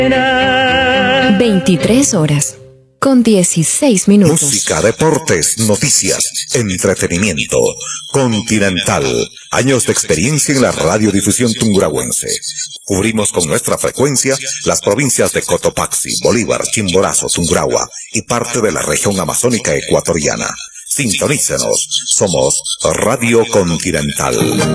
23 horas con 16 minutos. Música, deportes, noticias, entretenimiento. Continental. Años de experiencia en la radiodifusión tungurahuense. Cubrimos con nuestra frecuencia las provincias de Cotopaxi, Bolívar, Chimborazo, Tungurahua y parte de la región amazónica ecuatoriana. Sintonícenos. Somos Radio Continental.